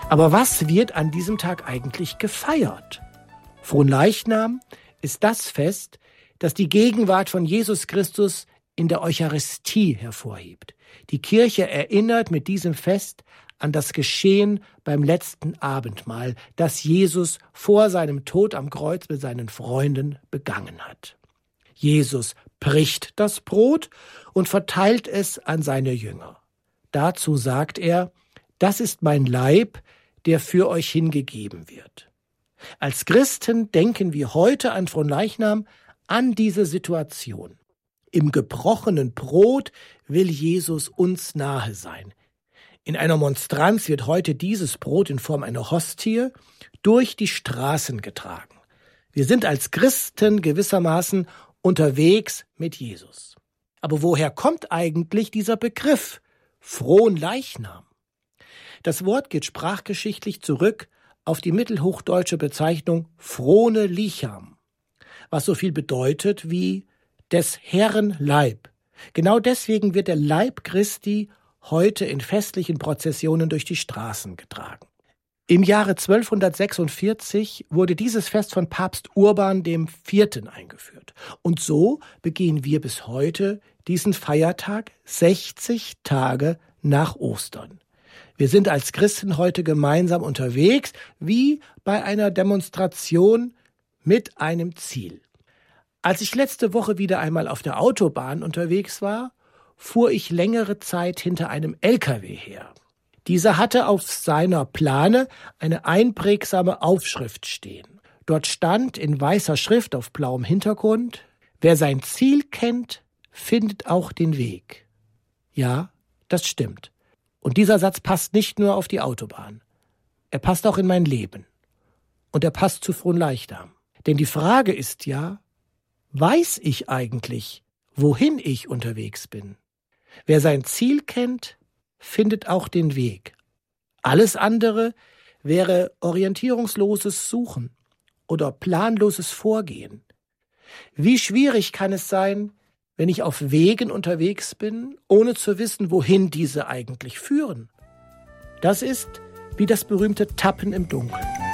Aber was wird an diesem Tag eigentlich gefeiert? Fronleichnam ist das Fest, das die Gegenwart von Jesus Christus in der Eucharistie hervorhebt. Die Kirche erinnert mit diesem Fest an das Geschehen beim letzten Abendmahl, das Jesus vor seinem Tod am Kreuz mit seinen Freunden begangen hat. Jesus bricht das Brot und verteilt es an seine Jünger. Dazu sagt er: Das ist mein Leib, der für euch hingegeben wird. Als Christen denken wir heute an Fronleichnam an diese Situation. Im gebrochenen Brot will Jesus uns nahe sein. In einer Monstranz wird heute dieses Brot in Form einer Hostie durch die Straßen getragen. Wir sind als Christen gewissermaßen unterwegs mit Jesus. Aber woher kommt eigentlich dieser Begriff Fronleichnam? Das Wort geht sprachgeschichtlich zurück auf die mittelhochdeutsche Bezeichnung Frone Licham, was so viel bedeutet wie des Herrn Leib. Genau deswegen wird der Leib Christi heute in festlichen Prozessionen durch die Straßen getragen. Im Jahre 1246 wurde dieses Fest von Papst Urban IV. Eingeführt. Und so begehen wir bis heute diesen Feiertag 60 Tage nach Ostern. Wir sind als Christen heute gemeinsam unterwegs, wie bei einer Demonstration mit einem Ziel. Als ich letzte Woche wieder einmal auf der Autobahn unterwegs war, fuhr ich längere Zeit hinter einem LKW her. Dieser hatte auf seiner Plane eine einprägsame Aufschrift stehen. Dort stand in weißer Schrift auf blauem Hintergrund: Wer sein Ziel kennt, findet auch den Weg. Ja, das stimmt. Und dieser Satz passt nicht nur auf die Autobahn. Er passt auch in mein Leben. Und er passt zu Fronleichnam. Denn die Frage ist ja: Weiß ich eigentlich, wohin ich unterwegs bin? Wer sein Ziel kennt, findet auch den Weg. Alles andere wäre orientierungsloses Suchen oder planloses Vorgehen. Wie schwierig kann es sein, wenn ich auf Wegen unterwegs bin, ohne zu wissen, wohin diese eigentlich führen? Das ist wie das berühmte Tappen im Dunkeln.